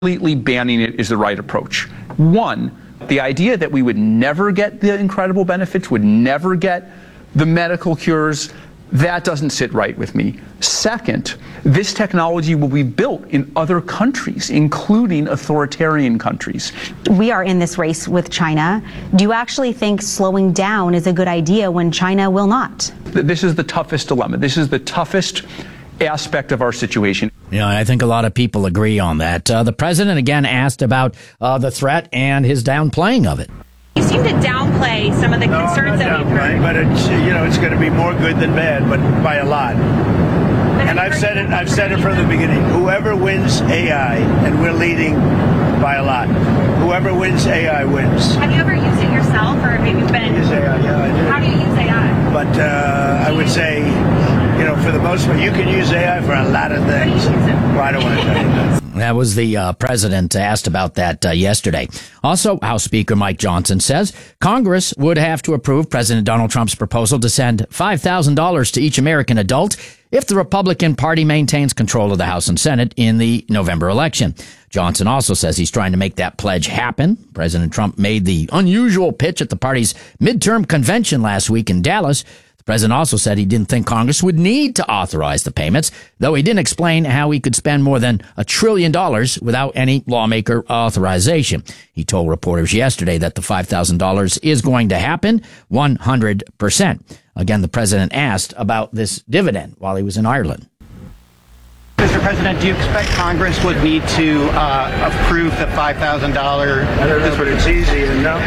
Completely banning it is the right approach. One, the idea that we would never get the incredible benefits, would never get the medical cures, that doesn't sit right with me. Second, this technology will be built in other countries, including authoritarian countries. We are in this race with China. Do you actually think slowing down is a good idea when China will not? This is the toughest dilemma. This is the toughest aspect of our situation. Yeah, I think a lot of people agree on that. The president again asked about the threat and his downplaying of it. You seem to downplay some of the concerns that we've heard. But it's, it's going to be more good than bad, but by a lot. And I've said it from the beginning. Whoever wins AI, and we're leading by a lot. Whoever wins AI wins. Have you ever used it yourself, or maybe been? Use AI, yeah, I do. How do you use AI? But I would say, for the most part, you can use AI for a lot of things. Well, I don't want to tell you that. That was the president asked about that yesterday. Also, House Speaker Mike Johnson says Congress would have to approve President Donald Trump's proposal to send $5,000 to each American adult if the Republican Party maintains control of the House and Senate in the November election. Johnson also says he's trying to make that pledge happen. President Trump made the unusual pitch at the party's midterm convention last week in Dallas. The president also said he didn't think Congress would need to authorize the payments, though he didn't explain how he could spend more than $1 trillion without any lawmaker authorization. He told reporters yesterday that the $5,000 is going to happen 100%. Again, the president asked about this dividend while he was in Ireland. Mr. President, do you expect Congress would need to approve the $5,000? I don't know, but it's easy enough.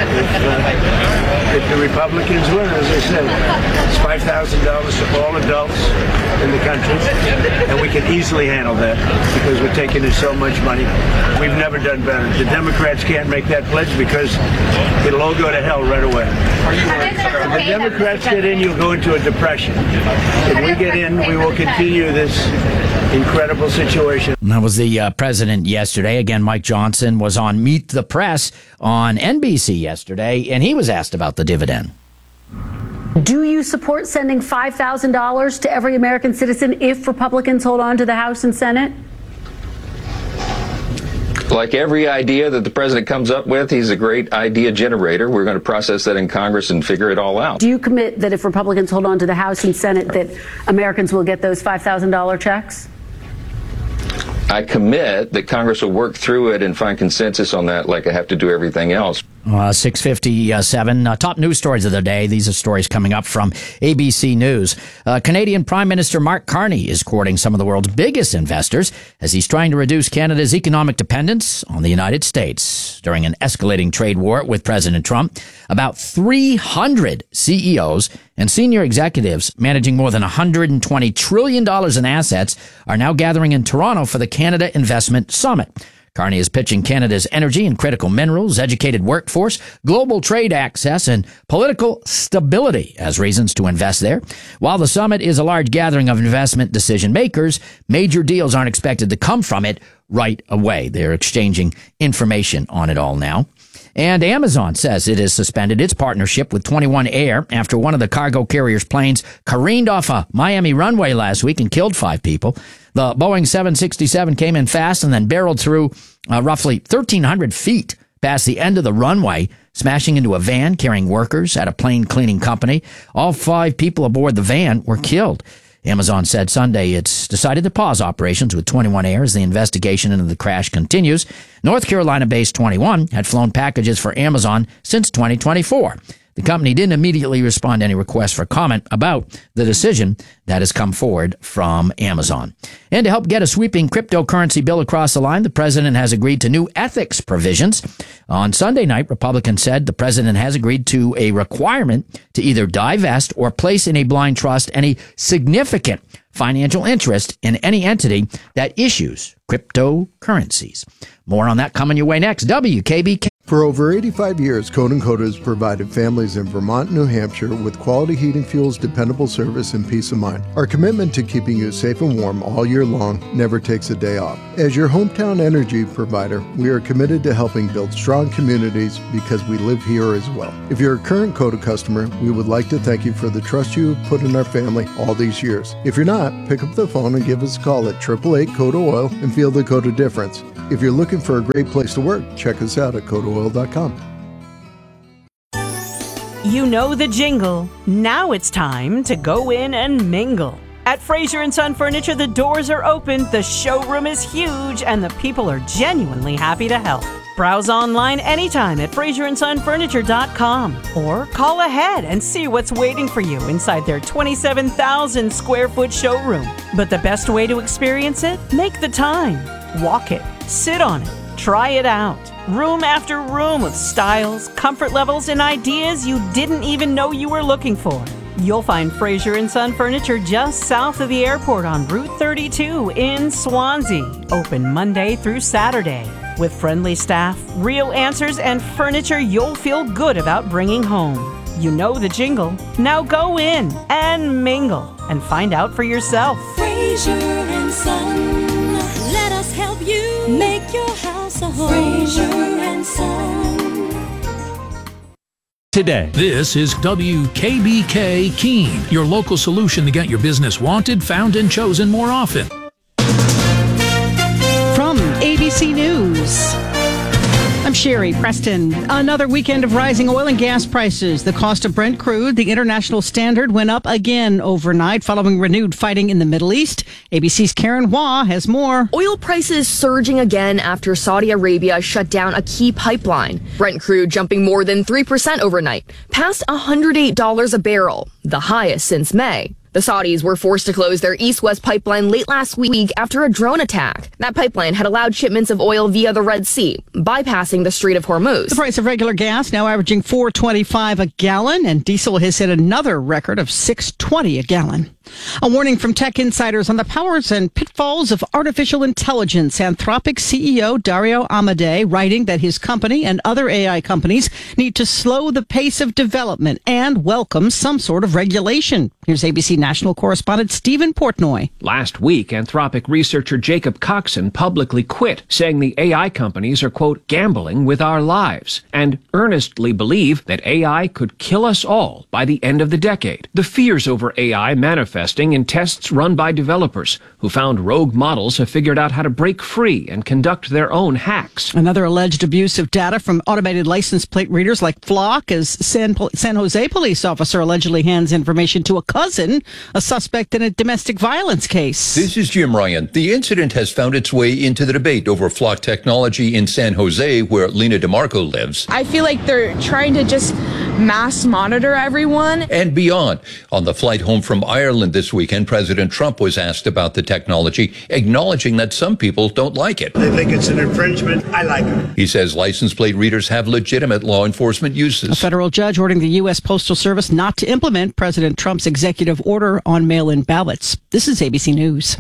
If the Republicans win, as I said, it's $5,000 to all adults in the country, and we can easily handle that because we're taking in so much money. We've never done better. The Democrats can't make that pledge because it'll all go to hell right away. If the Democrats get in, you'll go into a depression. If we get in, we will continue this incredible situation. That was the president yesterday. Again, Mike Johnson was on Meet the Press on NBC yesterday, and he was asked about the dividend. Do you support sending $5,000 to every American citizen if Republicans hold on to the House and Senate? Like every idea that the president comes up with, he's a great idea generator. We're going to process that in Congress and figure it all out. Do you commit that if Republicans hold on to the House and Senate that Americans will get those $5,000 checks? I commit that Congress will work through it and find consensus on that like I have to do everything else. 6:57. Top news stories of the day. These are stories coming up from ABC News. Canadian Prime Minister Mark Carney is courting some of the world's biggest investors as he's trying to reduce Canada's economic dependence on the United States. During an escalating trade war with President Trump, about 300 CEOs and senior executives managing more than $120 trillion in assets are now gathering in Toronto for the Canada Investment Summit. Carney is pitching Canada's energy and critical minerals, educated workforce, global trade access, and political stability as reasons to invest there. While the summit is a large gathering of investment decision makers, major deals aren't expected to come from it right away. They're exchanging information on it all now. And Amazon says it has suspended its partnership with 21 Air after one of the cargo carrier's planes careened off a Miami runway last week and killed 5 people. The Boeing 767 came in fast and then barreled through roughly 1,300 feet past the end of the runway, smashing into a van carrying workers at a plane cleaning company. All 5 people aboard the van were killed. Amazon said Sunday it's decided to pause operations with 21 Air as the investigation into the crash continues. North Carolina-based 21 had flown packages for Amazon since 2024. The company didn't immediately respond to any requests for comment about the decision that has come forward from Amazon. And to help get a sweeping cryptocurrency bill across the line, the president has agreed to new ethics provisions. On Sunday night, Republicans said the president has agreed to a requirement to either divest or place in a blind trust any significant financial interest in any entity that issues cryptocurrencies. More on that coming your way next. WKBK. For over 85 years, Code & Coda has provided families in Vermont and New Hampshire with quality heating fuels, dependable service, and peace of mind. Our commitment to keeping you safe and warm all year long never takes a day off. As your hometown energy provider, we are committed to helping build strong communities because we live here as well. If you're a current Coda customer, we would like to thank you for the trust you have put in our family all these years. If you're not, pick up the phone and give us a call at 888-CODA-OIL and feel the Coda difference. If you're looking for a great place to work, check us out at CodaOil.com. You know the jingle. Now it's time to go in and mingle. At Fraser & Son Furniture, the doors are open, the showroom is huge, and the people are genuinely happy to help. Browse online anytime at FraserandSonFurniture.com or call ahead and see what's waiting for you inside their 27,000 square foot showroom. But the best way to experience it? Make the time. Walk it. Sit on it. Try it out. Room after room of styles, comfort levels, and ideas you didn't even know you were looking for. You'll find Fraser & Son Furniture just south of the airport on Route 32 in Swansea. Open Monday through Saturday. With friendly staff, real answers, and furniture you'll feel good about bringing home. You know the jingle. Now go in and mingle and find out for yourself. Fraser & Son, let us help you make your house a home. Fraser & Son. Today. This is WKBK Keene, your local solution to get your business wanted, found, and chosen more often. From ABC News, I'm Sherry Preston. Another weekend of rising oil and gas prices. The cost of Brent crude, the international standard, went up again overnight following renewed fighting in the Middle East. ABC's Karen Hua has more. Oil prices surging again after Saudi Arabia shut down a key pipeline. Brent crude jumping more than 3% overnight, past $108 a barrel, the highest since May. The Saudis were forced to close their east-west pipeline late last week after a drone attack. That pipeline had allowed shipments of oil via the Red Sea, bypassing the Strait of Hormuz. The price of regular gas now averaging $4.25 a gallon, and diesel has hit another record of $6.20 a gallon. A warning from tech insiders on the powers and pitfalls of artificial intelligence. Anthropic CEO Dario Amodei writing that his company and other AI companies need to slow the pace of development and welcome some sort of regulation. Here's ABC national correspondent Stephen Portnoy. Last week, Anthropic researcher Jacob Coxon publicly quit, saying the AI companies are, quote, gambling with our lives, and earnestly believe that AI could kill us all by the end of the decade. The fears over AI manifesting in tests run by developers who found rogue models have figured out how to break free and conduct their own hacks. Another alleged abuse of data from automated license plate readers like Flock as San Jose police officer allegedly hands information to a cousin, a suspect in a domestic violence case. This is Jim Ryan. The incident has found its way into the debate over Flock technology in San Jose, where Lena DeMarco lives. I feel like they're trying to just mass monitor everyone. And beyond. On the flight home from Ireland this weekend, President Trump was asked about the technology, acknowledging that some people don't like it. They think it's an infringement. I like it. He says license plate readers have legitimate law enforcement uses. A federal judge ordering the U.S. Postal Service not to implement President Trump's executive order on mail-in ballots. This is ABC News.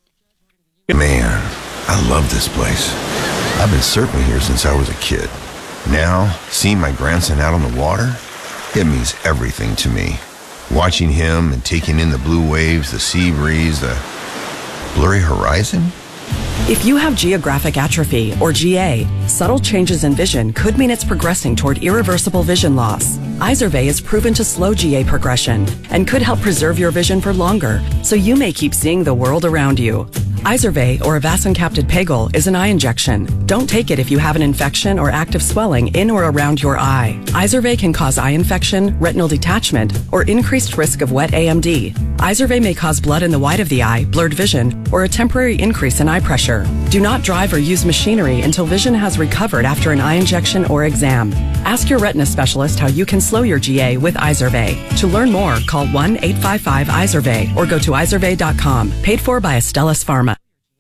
Man, I love this place. I've been surfing here since I was a kid. Now, seeing my grandson out on the water, it means everything to me. Watching him and taking in the blue waves, the sea breeze, the blurry horizon. If you have geographic atrophy, or GA, subtle changes in vision could mean it's progressing toward irreversible vision loss. Izervay is proven to slow GA progression and could help preserve your vision for longer, so you may keep seeing the world around you. Izervay, or avacincaptad pegol, is an eye injection. Don't take it if you have an infection or active swelling in or around your eye. Izervay can cause eye infection, retinal detachment, or increased risk of wet AMD. Izervay may cause blood in the white of the eye, blurred vision, or a temporary increase in eye pressure. Do not drive or use machinery until vision has recovered after an eye injection or exam. Ask your retina specialist how you can slow your GA with Izervay. To learn more, call 1-855-IZERVAY or go to izervay.com. Paid for by Astellas Pharma.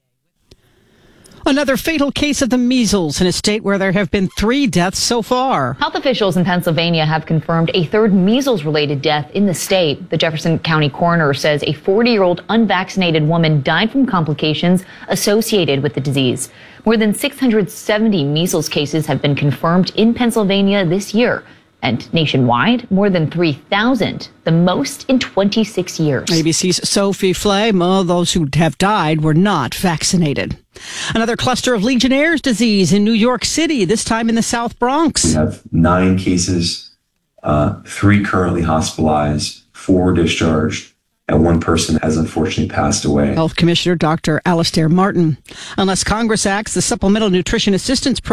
Another fatal case of the measles in a state where there have been 3 deaths so far. Health officials in Pennsylvania have confirmed a third measles-related death in the state. The Jefferson County coroner says a 40-year-old unvaccinated woman died from complications associated with the disease. More than 670 measles cases have been confirmed in Pennsylvania this year. And nationwide, more than 3,000, the most in 26 years. ABC's Sophie Flay, those who have died were not vaccinated. Another cluster of Legionnaire's disease in New York City, this time in the South Bronx. We have 9 cases, 3 currently hospitalized, 4 discharged. and one person has unfortunately passed away. Health Commissioner Dr. Alastair Martin. Unless Congress acts, the Supplemental Nutrition Assistance Program